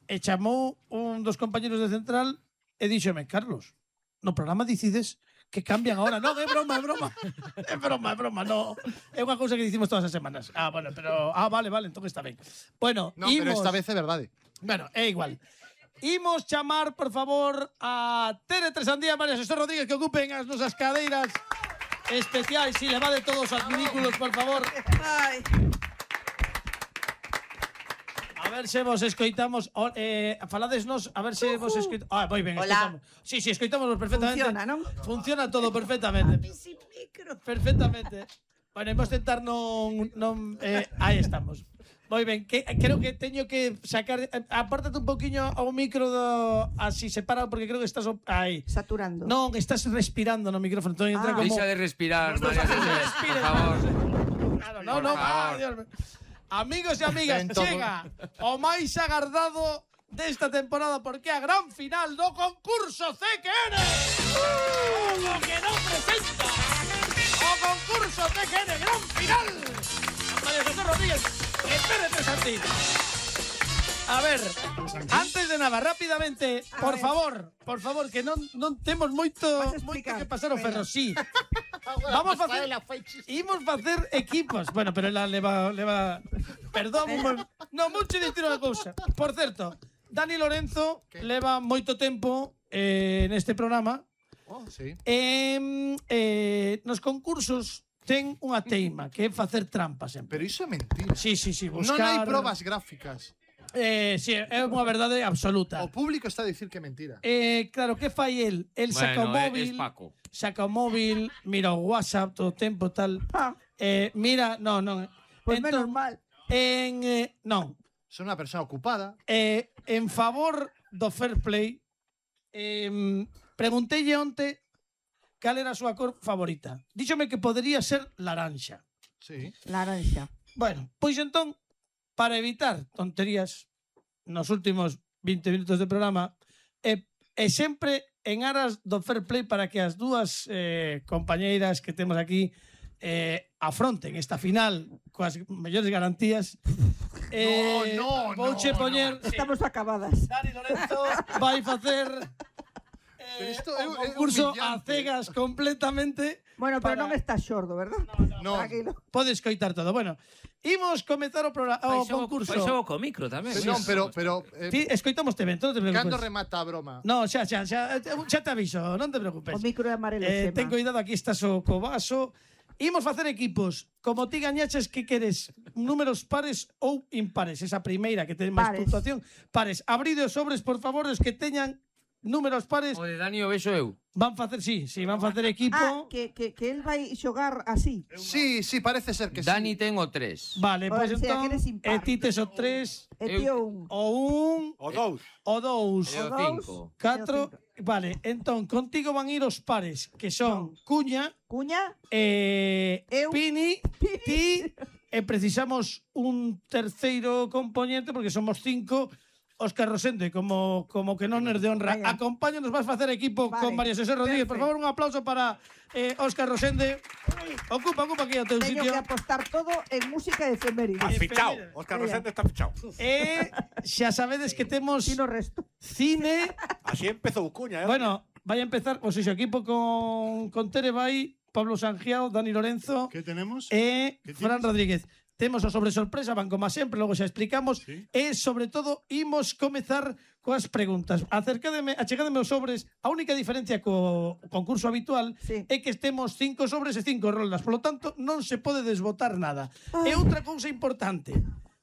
e chamou un dos compañeros de Central e díxome, Carlos, no programa dicides que cambian ahora. Non, é broma, é broma. É broma, é broma, no. É unha cousa que dicimos todas as semanas. Bueno, pero... vale, entón está ben. Bueno, no, pero esta vez é verdade. Bueno, é igual. Imos chamar, por favor, a Tere Tresandía e María Xosé Rodríguez que ocupen as nosas cadeiras especiais. Si, levade todos os adminículos, por favor. A ver se vos escoitamos. Faladesnos, a ver se vos escoitamos. Moi ben, escoitamos. Sí, escoitamos perfectamente. Funciona, non? Funciona todo perfectamente. Perfectamente. Bueno, imos tentar non aí estamos. Moi ben, creo que teño que sacar... Apártate un poquinho ao micro así separado, porque creo que estás aí. Saturando. Non, estás respirando no micrófono. Deixa de respirar, María José, por favor. No, Dios mío. Amigos e amigas, chega o máis agardado desta temporada porque a gran final do concurso CQN. O que non presenta o concurso CQN gran final. María José Rodríguez e Tere Tresandía. A ver, antes de nada, rápidamente, por favor, que non temos moito que pasar o ferro, sí. Vamos a facer, imos facer equipos. Bueno, pero ela leva perdón, non mucho dicir unha cousa. Por certo, Dani Lorenzo leva moito tempo neste programa. Sí. Nos concursos ten unha teima que é facer trampas sempre. Pero iso é mentira. Sí, buscar... Non hai probas gráficas. Sí, é unha verdade absoluta. O público está a dicir que é mentira. Claro, que fai el? El saca o móvil, mira o WhatsApp todo o tempo, tal. Mira, non. Pues menos mal. Non. Son unha persona ocupada. En favor do fair play, pregunteille onte cal era a súa cor favorita. Díxome que podería ser laranxa. Sí. Laranxa. Bueno, pois entón, para evitar tonterías nos últimos 20 minutos de programa e sempre en aras do fair play para que as dúas compañeiras que temos aquí afronten esta final coas mellores garantías. Vouche poñer... Estamos acabadas. Dani Lorenzo vai facer un concurso a cegas completamente. Bueno, pero non está xordo, verdad? No. Tranquilo. Podes coitar todo. Bueno, imos comezar o concurso. Pois xogo co micro tamén. Non, pero Ti escoitamoste ben, non te preocupes. cando remata a broma? No, xa te aviso, non te preocupes. O micro é amarelo. Ten cuidado, aquí estás o vaso. Imos facer equipos. Como ti gañaches, que queres? Números pares ou impares? Esa primeira que ten máis puntuación. Pares. Abride os sobres, por favor, os que teñan números pares. O de Dani o vexo eu. Van facer, sí, van facer equipo. Que el vai xogar así. Sí, parece ser que sí. Dani ten o 3. Vale, pois entón, ti tes o 3, E tío un. o 1, O 2. o 2, E o 5. 4. Vale, entón, contigo van ir os pares, que son Cuña, Pini, ti, e precisamos un terceiro componente, porque somos 5, Óscar Rosende, como que non es de honra. Acompáñanos, vas facer equipo con María José Rodríguez. Por favor, un aplauso para Óscar Rosende. Ocupa aquí o teu sitio. Teño que apostar todo en música de efeméride. Está fichado. Óscar Rosende está fichado. Xa sabedes que temos cine. Así empezou Cuña, Bueno, vai a empezar o seu equipo con Tere, vai Pablo Sangiao, Dani Lorenzo. ¿Qué tenemos? Fran Rodríguez. Temos o sobre sorpresa, van como sempre, logo xa explicamos. E, sobre todo, imos comezar coas preguntas. Achegademe os sobres. A única diferencia co concurso habitual é que temos 5 sobres e 5 roldas. Por lo tanto, non se pode desbotar nada. E outra cousa importante.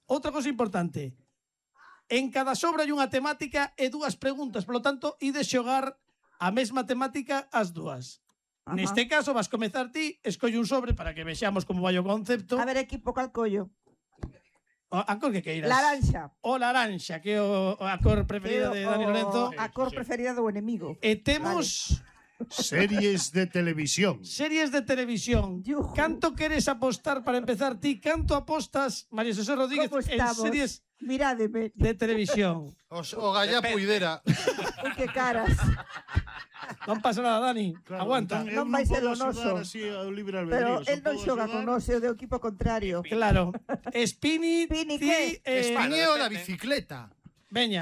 En cada sobre hai unha temática e 2 preguntas. Por lo tanto, ides xogar a mesma temática as 2. Neste caso, vas comezar ti, escolle un sobre para que vexamos como vai o concepto. A ver, equipo, cal collo? A cor que queiras. Laranxa. O laranxa, que é a cor preferida de Dani Lorenzo. A cor preferida do enemigo. E temos... Series de televisión. Canto queres apostar para empezar ti? Canto apostas, María José Rodríguez, en series de televisión? O gallá puidera. Uy, que caras. Non pasa nada, Dani. Aguanta. Non vai ser o noso. Pero el non xoga con noso, é o do equipo contrario. Claro. Spini, que? Spineo da bicicleta. Veña.